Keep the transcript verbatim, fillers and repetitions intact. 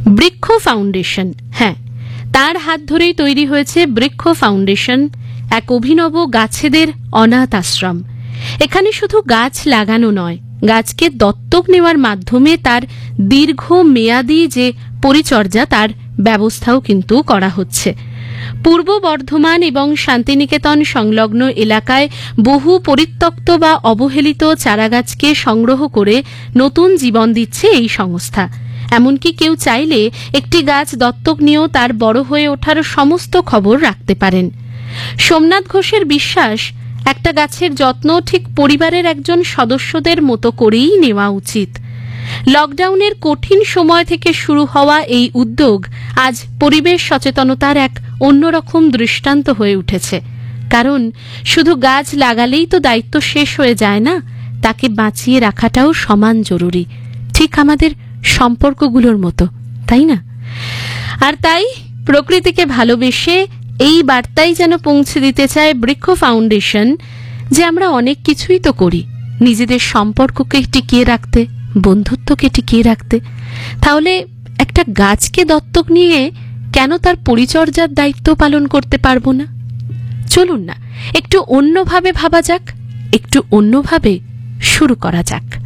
বৃক্ষ ফাউন্ডেশন, হ্যাঁ, তার হাত ধরেই তৈরি হয়েছে বৃক্ষ ফাউন্ডেশন, এক অভিনব গাছেদের অনাথ আশ্রম। এখানে শুধু গাছ লাগানো নয়, গাছকে দত্তক নেওয়ার মাধ্যমে তার দীর্ঘ মেয়াদী যে পরিচর্যা তার ব্যবস্থাও কিন্তু করা হচ্ছে। পূর্ব বর্ধমান এবং শান্তিনিকেতন সংলগ্ন এলাকায় বহু পরিত্যক্ত বা অবহেলিত চারাগাছকে সংগ্রহ করে নতুন জীবন দিচ্ছে এই সংস্থা। এমনকি কেউ চাইলে একটি গাছ দত্তক নিয়েও তার বড় হয়ে ওঠার সমস্ত খবর রাখতে পারেন। সোমনাথ ঘোষের বিশ্বাস, একটা গাছের যত্ন ঠিক পরিবারের একজন সদস্যদের মতো করেই নেওয়া উচিত। লকডাউনের কঠিন সময় থেকে শুরু হওয়া এই উদ্যোগ আজ পরিবেশ সচেতনতার এক অন্যরকম দৃষ্টান্ত হয়ে উঠেছে। কারণ শুধু গাছ লাগালেই তো দায়িত্ব শেষ হয়ে যায় না, তাকে বাঁচিয়ে রাখাটাও সমান জরুরি, ঠিক আমাদের সম্পর্কগুলোর মতো, তাই না? আর তাই প্রকৃতিকে ভালোবেসে এই বার্তাই যেন পৌঁছে দিতে চায় বৃক্ষ ফাউন্ডেশন যে আমরা অনেক কিছুই তো করি নিজেদের সম্পর্ককে টিকিয়ে রাখতে, বন্ধুত্বকে টিকিয়ে রাখতে। তাহলে একটা গাছকে দত্তক নিয়ে কেন তার পরিচর্যার দায়িত্ব পালন করতে পারবো না? চলুন না একটু অন্যভাবে ভাবা যাক, একটু অন্যভাবে শুরু করা যাক।